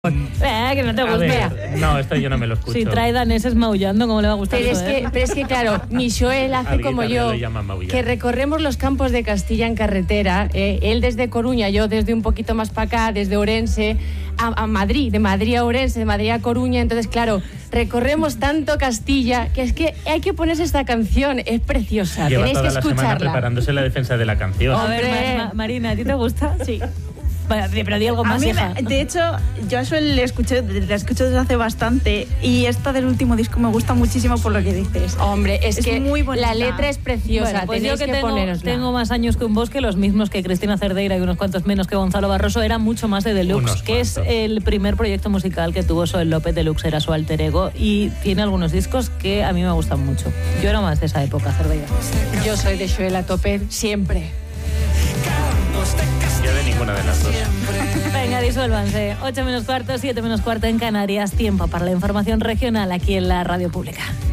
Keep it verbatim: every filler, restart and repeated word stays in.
Eh, que no te A gusta. ver, no, esto yo no me lo escucho. Si trae daneses maullando, ¿cómo le va a gustar Pero es, eso, que, eh? pero es que, claro, mi Joel hace Al como guitarrero yo, le llaman maullar. que recorremos los campos de Castilla en carretera, eh, él desde Coruña, yo desde un poquito más para acá, desde Orense a, a Madrid, de Madrid a Orense, de Madrid a Coruña, entonces, claro, recorremos tanto Castilla, que es que hay que ponerse esta canción, es preciosa, Lleva tenéis toda que la semana escucharla. preparándose la defensa de la canción. A ver, Hombre. Ma- Ma- Marina, ¿a ti te gusta? Sí. Vale, pero di algo A más, mí, hija. me- de hecho, yo a Joel le escuché, la escucho desde hace bastante y esta del último disco me gusta muchísimo por lo que dices. Hombre, es, Es que muy bonita. la letra es preciosa, Bueno, pues tenéis yo que, que, tengo, ponerosla. tengo más años que un bosque, los mismos que Cristina Cerdeira y unos cuantos menos que Gonzalo Barroso, era mucho más de Deluxe, Unos que es cuantos. el primer proyecto musical que tuvo Joel López. Deluxe era su alter ego y tiene algunos discos que a mí me gustan mucho. Yo era más de esa época, Cerdeira. Yo soy de Joel a tope, siempre. Yo de ninguna de las dos. Venga, disuélvanse. ocho menos cuarto, siete menos cuarto en Canarias. Tiempo para la información regional aquí en la Radio Pública.